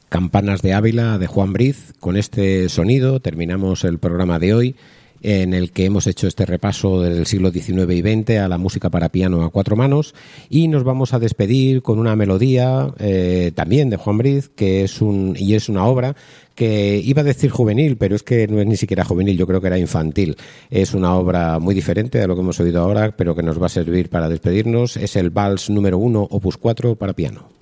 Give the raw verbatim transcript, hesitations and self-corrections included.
Campanas de Ávila de Juan Briz. Con este sonido terminamos el programa de hoy, en el que hemos hecho este repaso del siglo diecinueve y veinte a la música para piano a cuatro manos, y nos vamos a despedir con una melodía eh, también de Juan Briz, que es un y es una obra que iba a decir juvenil, pero es que no es ni siquiera juvenil, yo creo que era infantil. Es una obra muy diferente a lo que hemos oído ahora, pero que nos va a servir para despedirnos. Es el Vals número uno, opus cuatro para piano.